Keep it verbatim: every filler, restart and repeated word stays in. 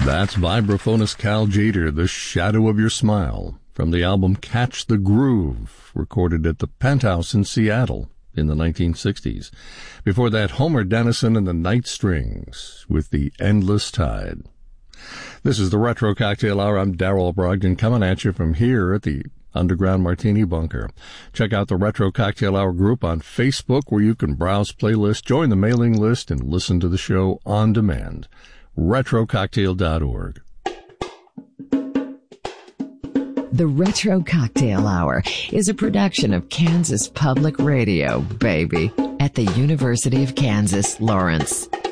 That's vibraphonist Cal Jeter, The Shadow of Your Smile, from the album Catch the Groove, recorded at the Penthouse in Seattle in the nineteen sixties. Before that, Homer Dennison and the Night Strings with The Endless Tide. This is the Retro Cocktail Hour. I'm Darrell Brogdon, coming at you from here at the Underground Martini Bunker. Check out the Retro Cocktail Hour group on Facebook, where you can browse playlists, join the mailing list, and listen to the show on demand. retro cocktail dot org. The Retro Cocktail Hour is a production of Kansas Public Radio, baby, at the University of Kansas, Lawrence.